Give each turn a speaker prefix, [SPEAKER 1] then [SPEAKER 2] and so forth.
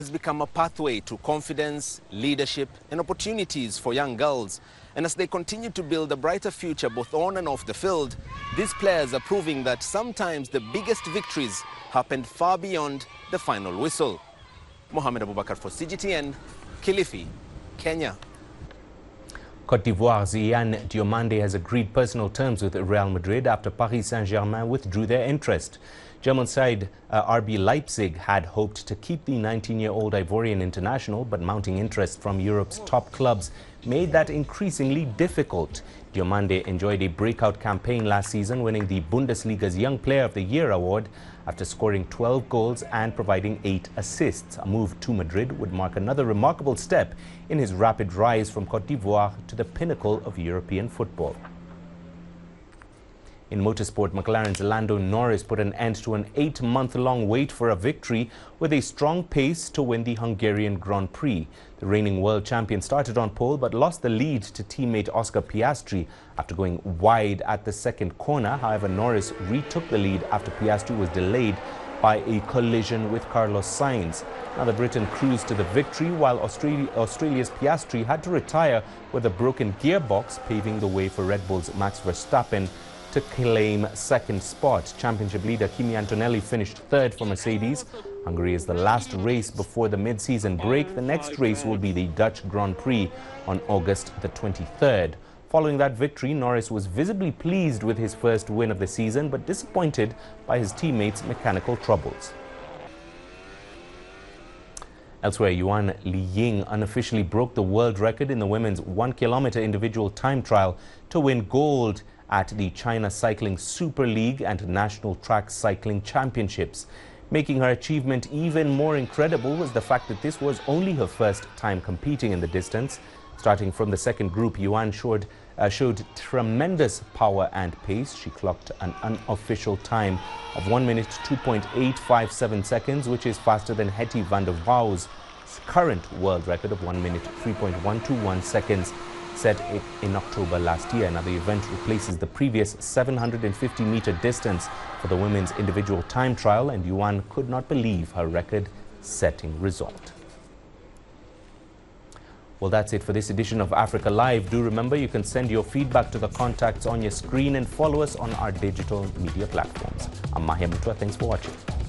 [SPEAKER 1] has become a pathway to confidence, leadership, and opportunities for young girls. And as they continue to build a brighter future both on and off the field, these players are proving that sometimes the biggest victories happened far beyond the final whistle. Mohamed Abubakar for CGTN, Kilifi, Kenya.
[SPEAKER 2] Côte d'Ivoire's Ian Diomande has agreed personal terms with Real Madrid after Paris Saint-Germain withdrew their interest. German side RB Leipzig had hoped to keep the 19-year-old Ivorian international, but mounting interest from Europe's top clubs made that increasingly difficult. Diomande enjoyed a breakout campaign last season, winning the Bundesliga's Young Player of the Year award after scoring 12 goals and providing 8 assists. A move to Madrid would mark another remarkable step in his rapid rise from Côte d'Ivoire to the pinnacle of European football. In motorsport, McLaren's Lando Norris put an end to an 8-month-long wait for a victory with a strong pace to win the Hungarian Grand Prix. The reigning world champion started on pole but lost the lead to teammate Oscar Piastri after going wide at the second corner. However, Norris retook the lead after Piastri was delayed by a collision with Carlos Sainz. Now the Briton cruised to the victory, while Australia's Piastri had to retire with a broken gearbox, paving the way for Red Bull's Max Verstappen to claim second spot. Championship leader Kimi Antonelli finished third for Mercedes. Hungary is the last race before the mid-season break. The next race will be the Dutch Grand Prix on August the 23rd. Following that victory, Norris was visibly pleased with his first win of the season, but disappointed by his teammates' mechanical troubles. Elsewhere, Yuan Liying unofficially broke the world record in the women's 1-kilometer individual time trial to win gold at the China Cycling Super League and National Track Cycling Championships. Making her achievement even more incredible was the fact that this was only her first time competing in the distance. Starting from the second group, Yuan showed tremendous power and pace. She clocked an unofficial time of 1 minute 2.857 seconds, which is faster than Hetty van der Wouw's current world record of 1 minute 3.121 seconds, set in October last year. Now the event replaces the previous 750-meter distance for the women's individual time trial, and Yuan could not believe her record-setting result. Well, that's it for this edition of Africa Live. Do remember, you can send your feedback to the contacts on your screen and follow us on our digital media platforms. I'm Mahia Mutwa. Thanks for watching.